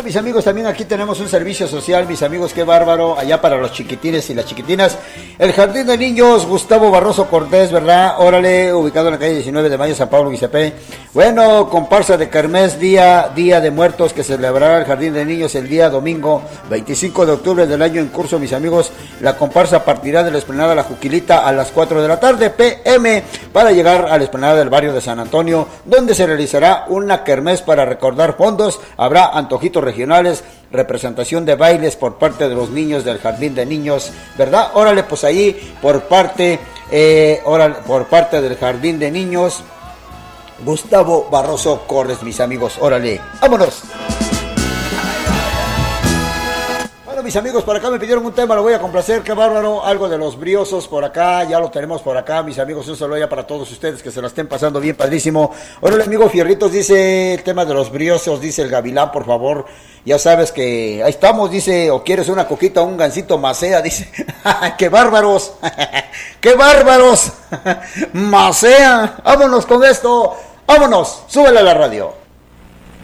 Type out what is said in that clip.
mis amigos, también aquí tenemos un servicio social, mis amigos, qué bárbaro, allá para los chiquitines y las chiquitinas. El Jardín de Niños Gustavo Barroso Cortés, ¿verdad? Órale, ubicado en la calle 19 de Mayo, San Pablo, Guisapé. Bueno, comparsa de kermés, día de muertos, que celebrará el Jardín de Niños el día domingo 25 de octubre del año en curso, mis amigos. La comparsa partirá de la explanada La Juquilita a las 4 de la tarde, PM, para llegar a la explanada del barrio de San Antonio, donde se realizará una kermés para recordar fondos. Habrá antojitos regionales, representación de bailes por parte de los niños del Jardín de Niños, ¿verdad? Órale, pues ahí por parte del Jardín de Niños Gustavo Barroso Cortés, mis amigos. Órale, vámonos. Bueno, mis amigos, por acá me pidieron un tema, lo voy a complacer, qué bárbaro, algo de los briosos por acá, ya lo tenemos por acá, mis amigos, un saludo ya para todos ustedes que se la estén pasando bien padrísimo. Órale, amigo Fierritos, dice el tema de los briosos, dice el Gavilán, por favor, ya sabes que ahí estamos, dice, o quieres una coquita o un gansito macea, dice, ¡qué bárbaros! ¡Qué bárbaros! ¡Macea! ¡Vámonos con esto! ¡Vámonos! ¡Súbele a la radio!